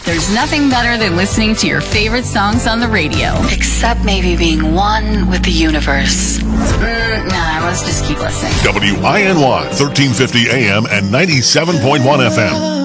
There's nothing better than listening to your favorite songs on the radio. Except maybe being one with the universe. Nah, let's just keep listening. WINY, 1350 AM and 97.1 FM.